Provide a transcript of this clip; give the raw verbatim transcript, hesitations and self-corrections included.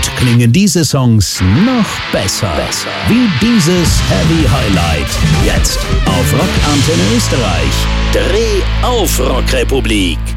Zeit klingen diese Songs noch besser. besser. Wie dieses Heavy Highlight. Jetzt auf Rockantenne Österreich. Dreh auf Rockrepublik.